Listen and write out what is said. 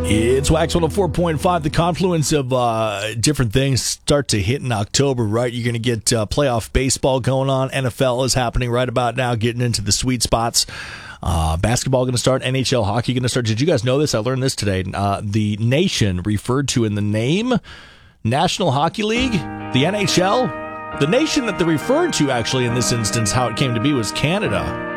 It's Wax 104.5. The confluence of different things start to hit in October, right? You're going to get playoff baseball going on. NFL is happening right about now, getting into the sweet spots. Basketball going to start. NHL hockey going to start. Did you guys know this? I learned this today. The nation referred to in the name, National Hockey League, the NHL, the nation that they referred to actually in this instance, how it came to be was Canada.